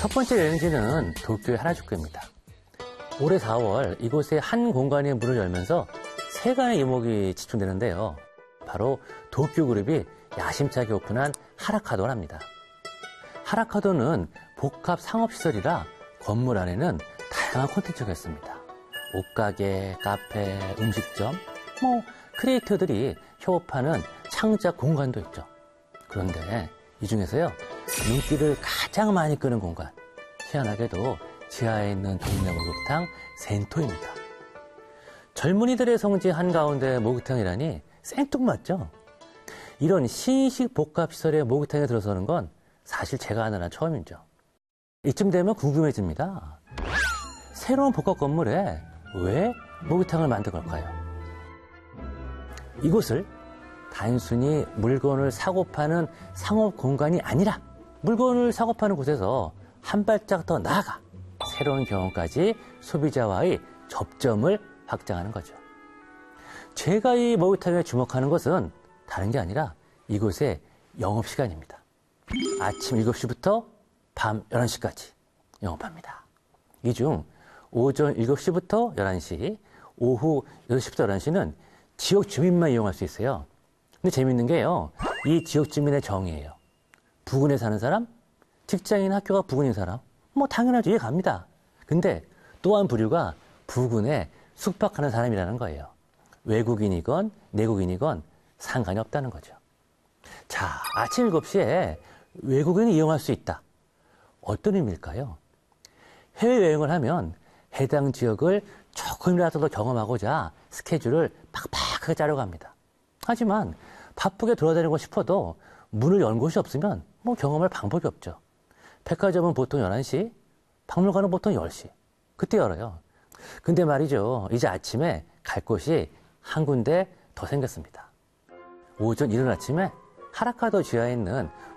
첫 번째 여행지는 도쿄의 하라주쿠입니다. 올해 4월 이곳의 한 공간이 문을 열면서 세간의 이목이 집중되는데요. 바로 도쿄 그룹이 야심차게 오픈한 하라카도랍니다. 하라카도는 복합 상업시설이라 건물 안에는 다양한 콘텐츠가 있습니다. 옷가게, 카페, 음식점, 크리에이터들이 협업하는 창작 공간도 있죠. 그런데 이 중에서요, 인기를 가장 많이 끄는 공간, 희한하게도 지하에 있는 동네 목욕탕 센토입니다. 젊은이들의 성지 한가운데 목욕탕이라니 생뚱맞죠? 이런 신식 복합시설의 목욕탕에 들어서는 건 사실 제가 하는 한 처음이죠. 이쯤 되면 궁금해집니다. 새로운 복합 건물에 왜 목욕탕을 만든 걸까요? 이곳을 단순히 물건을 사고 파는 상업 공간이 아니라 물건을 사고 파는 곳에서 한 발짝 더 나아가 새로운 경험까지 소비자와의 접점을 확장하는 거죠. 제가 이 목욕탕에 주목하는 것은 다른 게 아니라 이곳의 영업시간입니다. 아침 7시부터 밤 11시까지 영업합니다. 이 중 오전 7시부터 11시, 오후 6시부터 11시는 지역 주민만 이용할 수 있어요. 근데 재밌는 게요, 이 지역 주민의 정의예요. 부근에 사는 사람, 직장인 학교가 부근인 사람, 당연하죠. 이해 갑니다. 근데 또 한 부류가 부근에 숙박하는 사람이라는 거예요. 외국인이건 내국인이건 상관이 없다는 거죠. 자, 아침 7시에 외국인이 이용할 수 있다. 어떤 의미일까요? 해외여행을 하면 해당 지역을 조금이라도 더 경험하고자 스케줄을 팍팍하게 짜려고 합니다. 하지만 바쁘게 돌아다니고 싶어도 문을 연 곳이 없으면 경험할 방법이 없죠. 백화점은 보통 11시, 박물관은 보통 10시. 그때 열어요. 근데 말이죠. 이제 아침에 갈 곳이 한 군데 더 생겼습니다. 오전 이른 아침에 하라카도 지하에 있는